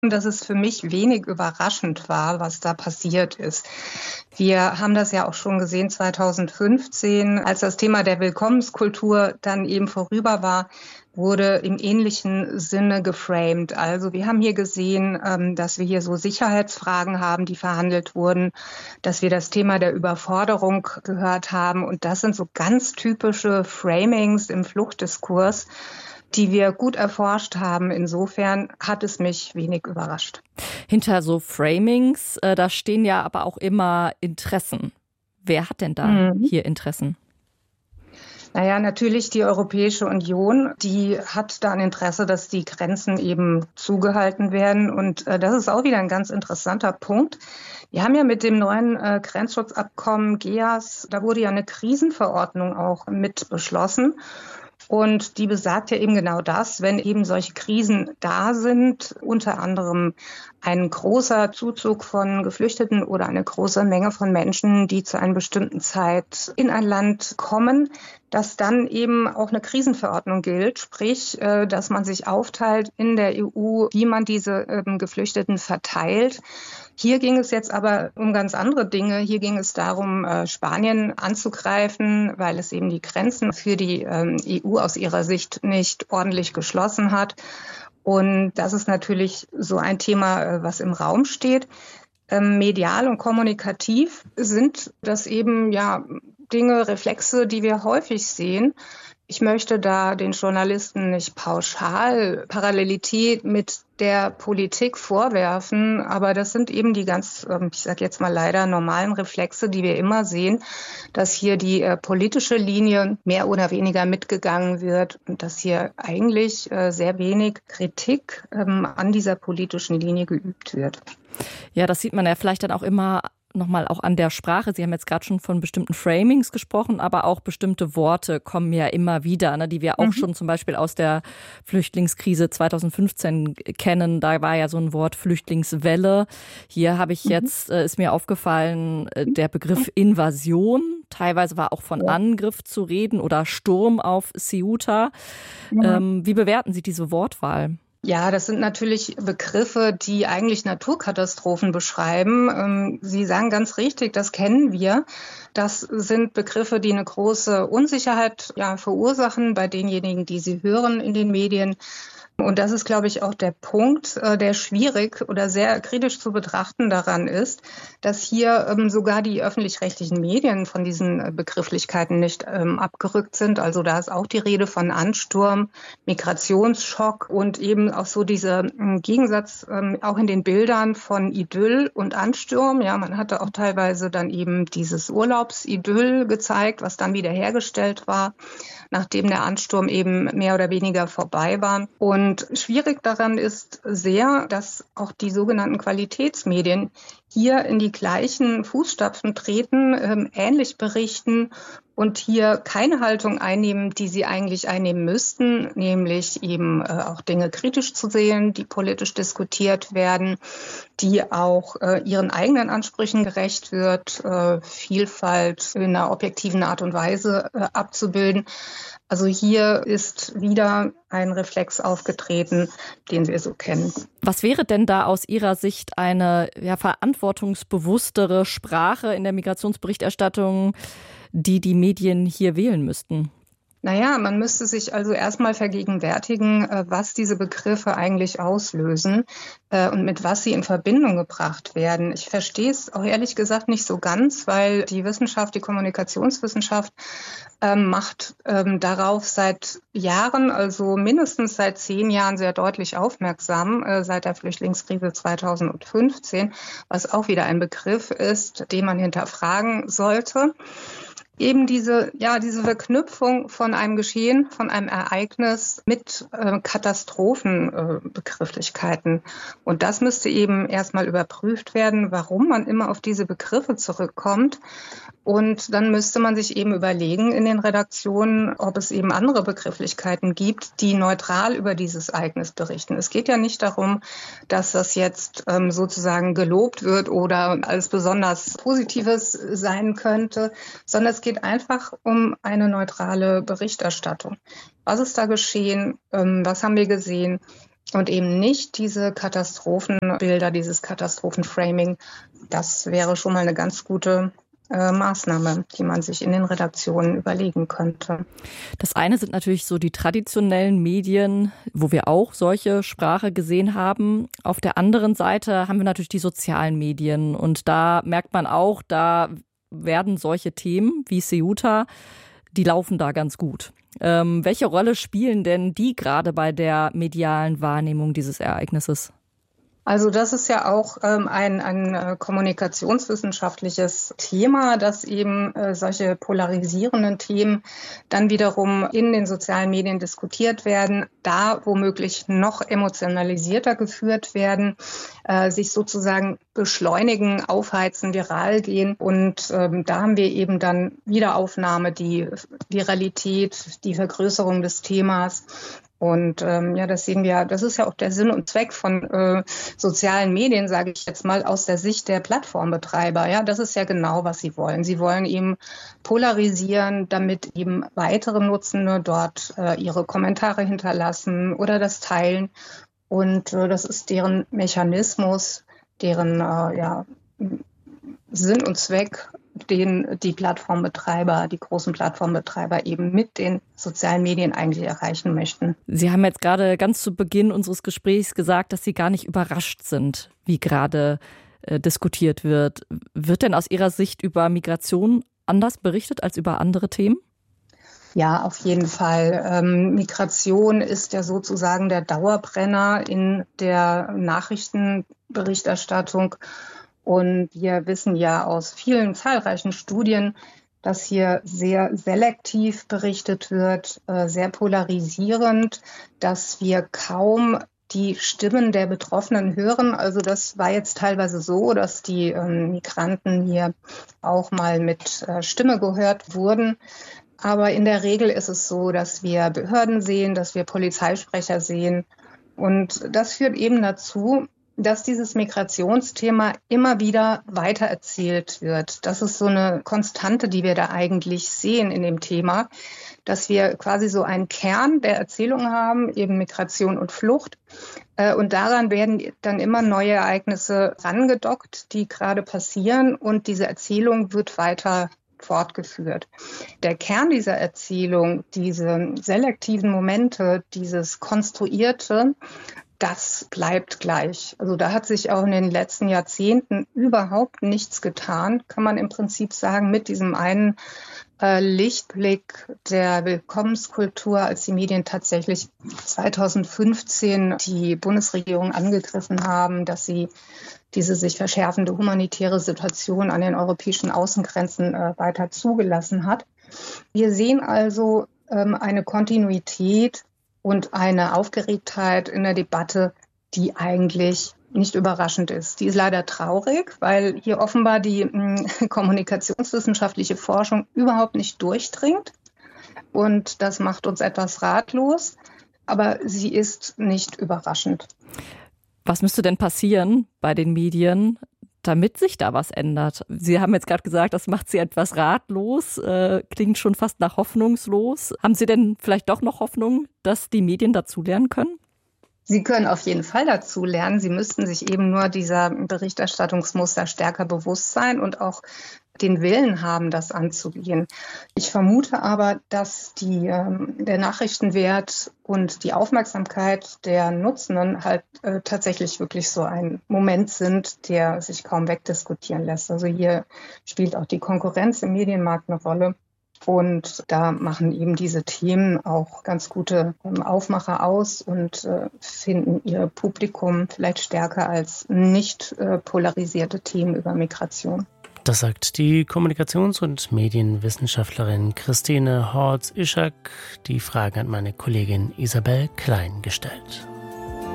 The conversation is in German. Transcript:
dass es für mich wenig überraschend war, was da passiert ist. Wir haben das ja auch schon gesehen 2015, als das Thema der Willkommenskultur dann eben vorüber war, wurde im ähnlichen Sinne geframed. Also wir haben hier gesehen, dass wir hier so Sicherheitsfragen haben, die verhandelt wurden, dass wir das Thema der Überforderung gehört haben. Und das sind so ganz typische Framings im Fluchtdiskurs, die wir gut erforscht haben. Insofern hat es mich wenig überrascht. Hinter so Framings, da stehen ja aber auch immer Interessen. Wer hat denn da hier Interessen? Naja, natürlich die Europäische Union, die hat da ein Interesse, dass die Grenzen eben zugehalten werden. Und das ist auch wieder ein ganz interessanter Punkt. Wir haben ja mit dem neuen Grenzschutzabkommen GEAS, da wurde ja eine Krisenverordnung auch mit beschlossen. Und die besagt ja eben genau das, wenn eben solche Krisen da sind, unter anderem ein großer Zuzug von Geflüchteten oder eine große Menge von Menschen, die zu einer bestimmten Zeit in ein Land kommen, dass dann eben auch eine Krisenverordnung gilt, sprich, dass man sich aufteilt in der EU, wie man diese Geflüchteten verteilt. Hier ging es jetzt aber um ganz andere Dinge. Hier ging es darum, Spanien anzugreifen, weil es eben die Grenzen für die EU aus ihrer Sicht nicht ordentlich geschlossen hat. Und das ist natürlich so ein Thema, was im Raum steht. Medial und kommunikativ sind das eben ja Dinge, Reflexe, die wir häufig sehen. Ich möchte da den Journalisten nicht pauschal Parallelität mit der Politik vorwerfen, aber das sind eben die ganz, ich sage jetzt mal leider, normalen Reflexe, die wir immer sehen, dass hier die politische Linie mehr oder weniger mitgegangen wird und dass hier eigentlich sehr wenig Kritik an dieser politischen Linie geübt wird. Ja, das sieht man ja vielleicht dann auch immer nochmal auch an der Sprache. Sie haben jetzt gerade schon von bestimmten Framings gesprochen, aber auch bestimmte Worte kommen ja immer wieder, ne, die wir auch schon zum Beispiel aus der Flüchtlingskrise 2015 kennen. Da war ja so ein Wort Flüchtlingswelle. Hier habe ich jetzt, ist mir aufgefallen, der Begriff Invasion. Teilweise war auch von Angriff zu reden oder Sturm auf Ceuta. Wie bewerten Sie diese Wortwahl? Ja, das sind natürlich Begriffe, die eigentlich Naturkatastrophen beschreiben. Sie sagen ganz richtig, das kennen wir. Das sind Begriffe, die eine große Unsicherheit verursachen bei denjenigen, die sie hören in den Medien. Und das ist, glaube ich, auch der Punkt, der schwierig oder sehr kritisch zu betrachten daran ist, dass hier sogar die öffentlich-rechtlichen Medien von diesen Begrifflichkeiten nicht abgerückt sind. Also da ist auch die Rede von Ansturm, Migrationsschock und eben auch so dieser Gegensatz auch in den Bildern von Idyll und Ansturm. Ja, man hatte auch teilweise dann eben dieses Urlaubsidyll gezeigt, was dann wieder hergestellt war, nachdem der Ansturm eben mehr oder weniger vorbei war. Und schwierig daran ist sehr, dass auch die sogenannten Qualitätsmedien hier in die gleichen Fußstapfen treten, ähnlich berichten und hier keine Haltung einnehmen, die sie eigentlich einnehmen müssten, nämlich eben auch Dinge kritisch zu sehen, die politisch diskutiert werden, die auch ihren eigenen Ansprüchen gerecht wird, Vielfalt in einer objektiven Art und Weise abzubilden. Also hier ist wieder ein Reflex aufgetreten, den wir so kennen. Was wäre denn da aus Ihrer Sicht eine verantwortungsbewusstere Sprache in der Migrationsberichterstattung, die die Medien hier wählen müssten? Naja, man müsste sich also erstmal vergegenwärtigen, was diese Begriffe eigentlich auslösen und mit was sie in Verbindung gebracht werden. Ich verstehe es auch ehrlich gesagt nicht so ganz, weil die Wissenschaft, die Kommunikationswissenschaft macht darauf seit Jahren, also mindestens seit 10 Jahren sehr deutlich aufmerksam, seit der Flüchtlingskrise 2015, was auch wieder ein Begriff ist, den man hinterfragen sollte. Eben diese Verknüpfung von einem Geschehen, von einem Ereignis mit Katastrophenbegrifflichkeiten. Und das müsste eben erstmal überprüft werden, warum man immer auf diese Begriffe zurückkommt. Und dann müsste man sich eben überlegen in den Redaktionen, ob es eben andere Begrifflichkeiten gibt, die neutral über dieses Ereignis berichten. Es geht ja nicht darum, dass das jetzt sozusagen gelobt wird oder als besonders Positives sein könnte, sondern es geht einfach um eine neutrale Berichterstattung. Was ist da geschehen? Was haben wir gesehen? und eben nicht diese Katastrophenbilder, dieses Katastrophenframing. Das wäre schon mal eine ganz gute Maßnahme, die man sich in den Redaktionen überlegen könnte. Das eine sind natürlich so die traditionellen Medien, wo wir auch solche Sprache gesehen haben. Auf der anderen Seite haben wir natürlich die sozialen Medien. Und da merkt man auch, da werden solche Themen wie Ceuta, die laufen da ganz gut. Welche Rolle spielen denn die gerade bei der medialen Wahrnehmung dieses Ereignisses? Also das ist ja auch ein kommunikationswissenschaftliches Thema, dass eben solche polarisierenden Themen dann wiederum in den sozialen Medien diskutiert werden, da womöglich noch emotionalisierter geführt werden, sich sozusagen beschleunigen, aufheizen, viral gehen. Und da haben wir eben dann Wiederaufnahme, die Viralität, die Vergrößerung des Themas. Und das sehen wir, das ist ja auch der Sinn und Zweck von sozialen Medien, sage ich jetzt mal, aus der Sicht der Plattformbetreiber. Ja, das ist ja genau, was sie wollen. Sie wollen eben polarisieren, damit eben weitere Nutzende dort ihre Kommentare hinterlassen oder das teilen. Und das ist deren Mechanismus, deren Sinn und Zweck, den die Plattformbetreiber, die großen Plattformbetreiber eben mit den sozialen Medien eigentlich erreichen möchten. Sie haben jetzt gerade ganz zu Beginn unseres Gesprächs gesagt, dass Sie gar nicht überrascht sind, wie gerade diskutiert wird. Wird denn aus Ihrer Sicht über Migration anders berichtet als über andere Themen? Ja, auf jeden Fall. Migration ist ja sozusagen der Dauerbrenner in der Nachrichtenberichterstattung. Und wir wissen ja aus vielen zahlreichen Studien, dass hier sehr selektiv berichtet wird, sehr polarisierend, dass wir kaum die Stimmen der Betroffenen hören. Also das war jetzt teilweise so, dass die Migranten hier auch mal mit Stimme gehört wurden. Aber in der Regel ist es so, dass wir Behörden sehen, dass wir Polizeisprecher sehen. Und das führt eben dazu, dass dieses Migrationsthema immer wieder weitererzählt wird. Das ist so eine Konstante, die wir da eigentlich sehen in dem Thema, dass wir quasi so einen Kern der Erzählung haben, eben Migration und Flucht. Und daran werden dann immer neue Ereignisse rangedockt, die gerade passieren. Und diese Erzählung wird weiter fortgeführt. Der Kern dieser Erzählung, diese selektiven Momente, dieses Konstruierte, das bleibt gleich. Also da hat sich auch in den letzten Jahrzehnten überhaupt nichts getan, kann man im Prinzip sagen, mit diesem einen Lichtblick der Willkommenskultur, als die Medien tatsächlich 2015 die Bundesregierung angegriffen haben, dass sie diese sich verschärfende humanitäre Situation an den europäischen Außengrenzen weiter zugelassen hat. Wir sehen also eine Kontinuität und eine Aufgeregtheit in der Debatte, die eigentlich nicht überraschend ist. Die ist leider traurig, weil hier offenbar die kommunikationswissenschaftliche Forschung überhaupt nicht durchdringt. Und das macht uns etwas ratlos, aber sie ist nicht überraschend. Was müsste denn passieren bei den Medien, damit sich da was ändert? Sie haben jetzt gerade gesagt, das macht Sie etwas ratlos, klingt schon fast nach hoffnungslos. Haben Sie denn vielleicht doch noch Hoffnung, dass die Medien dazulernen können? Sie können auf jeden Fall dazu lernen. Sie müssten sich eben nur dieser Berichterstattungsmuster stärker bewusst sein und auch den Willen haben, das anzugehen. Ich vermute aber, dass der Nachrichtenwert und die Aufmerksamkeit der Nutzenden halt tatsächlich wirklich so ein Moment sind, der sich kaum wegdiskutieren lässt. Also hier spielt auch die Konkurrenz im Medienmarkt eine Rolle. Und da machen eben diese Themen auch ganz gute Aufmacher aus und finden ihr Publikum vielleicht stärker als nicht polarisierte Themen über Migration. Das sagt die Kommunikations- und Medienwissenschaftlerin Christine Horz-Ischak. Die Frage hat meine Kollegin Isabel Klein gestellt.